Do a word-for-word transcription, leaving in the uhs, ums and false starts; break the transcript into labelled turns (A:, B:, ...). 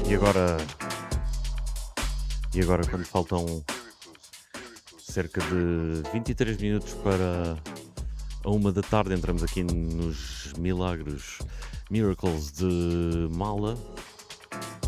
A: E agora, e agora quando faltam cerca de vinte e três minutos para a uma da tarde, entramos aqui nos Milagres, Miracles de Mala.